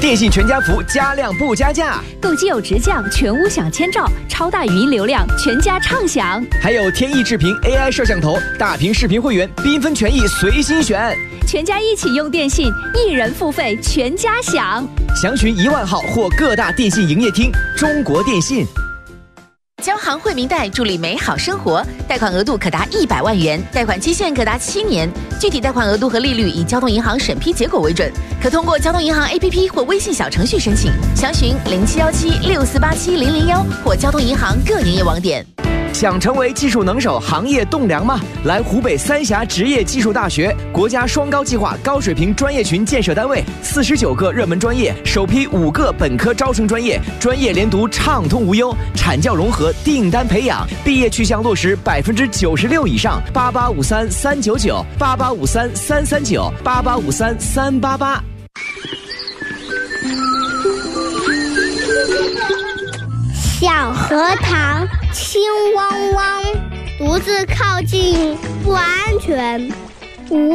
电信全家福加量不加价， 购机有直降，全屋享千兆，超大语音流量，全家畅享。 还有天翼智屏 AI 摄像头，大屏视频会员，缤纷权益随心选。 全家一起用电信，一人付费，全家享。 详询1万号或各大电信营业厅。中国电信。 交行惠民贷助力美好生活，贷款额度可达100万元，贷款期限可达7年，具体贷款额度和利率以交通银行审批结果为准，可通过交通银行 APP 或微信小程序申请。详询0717648700或交通银行各营业网点。 想成为技术能手、行业栋梁吗？来湖北三峡职业技术大学，国家双高计划高水平专业群建设单位，49个热门专业，首批5个本科招生专业，专业连读畅通无忧，产教融合，订单培养，毕业去向落实96%以上。8853-399，8853-339，8853-388。 小荷塘青汪汪，独自靠近不安全。